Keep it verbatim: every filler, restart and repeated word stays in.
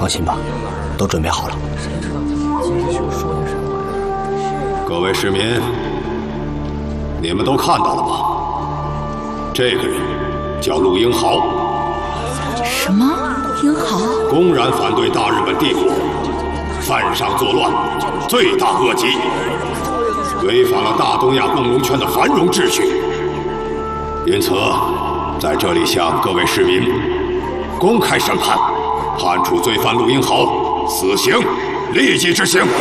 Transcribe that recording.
放心吧，都准备好了。 各位市民，你们都看到了吧？这个人叫陆英豪。 什么？英豪？ 公然反对大日本帝国，犯上作乱，罪大恶极，违反了大东亚共荣圈的繁荣秩序。因此，在这里向各位市民公开审判，判处罪犯陆英豪死刑，立即执行。